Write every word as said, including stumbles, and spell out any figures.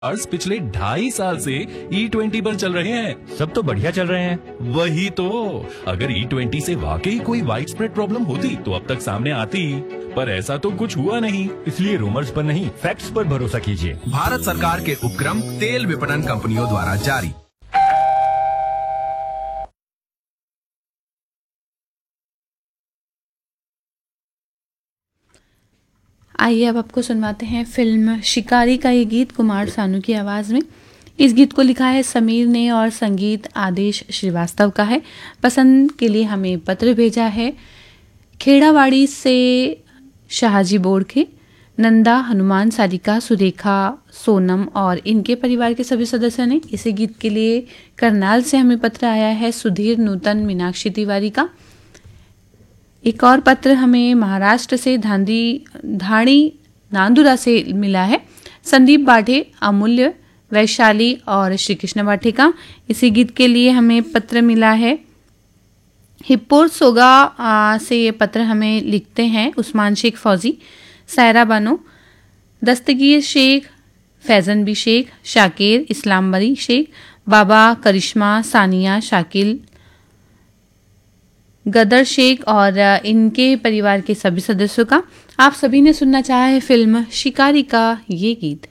Cars पिछले ढाई साल से ई ट्वेंटी पर चल रहे हैं। सब तो बढ़िया चल रहे हैं। वही तो, अगर ई ट्वेंटी से वाकई कोई वाइड स्प्रेड प्रॉब्लम होती तो अब तक सामने आती, पर ऐसा तो कुछ हुआ नहीं। इसलिए रूमर्स पर नहीं, फैक्ट्स पर भरोसा कीजिए। भारत सरकार के उपक्रम तेल विपणन कंपनियों द्वारा जारी। आइए अब आपको सुनवाते हैं फिल्म शिकारी का ये गीत कुमार सानू की आवाज़ में। इस गीत को लिखा है समीर ने और संगीत आदेश श्रीवास्तव का है। पसंद के लिए हमें पत्र भेजा है खेड़ावाड़ी से शाहजी बोर्ड के नंदा, हनुमान, सारिका, सुरेखा, सोनम और इनके परिवार के सभी सदस्यों ने। इसी गीत के लिए करनाल से हमें पत्र आया है सुधीर, नूतन, मीनाक्षी तिवारी का। एक और पत्र हमें महाराष्ट्र से धांधी धाणी नांदुरा से मिला है संदीप बाठे, अमूल्य, वैशाली और श्री कृष्ण बाठे का। इसी गीत के लिए हमें पत्र मिला है हिप्पोर सोगा आ, से ये पत्र हमें लिखते हैं उस्मान शेख फौजी, सायरा बानो, दस्तगीर शेख, फैज़न बी शेख, शाकिर, इस्लामबरी शेख, बाबा, करिश्मा, सानिया, शाकिल, गदर शेख और इनके परिवार के सभी सदस्यों का। आप सभी ने सुनना चाहा है फिल्म शिकारी का ये गीत।